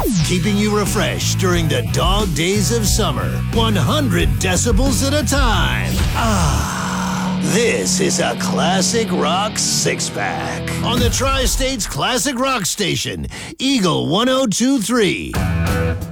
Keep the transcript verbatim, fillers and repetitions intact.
keeping you refreshed during the dog days of summer. one hundred decibels at a time. Ah, this is a Classic Rock six-pack on the Tri-States Classic Rock Station, Eagle one oh two three.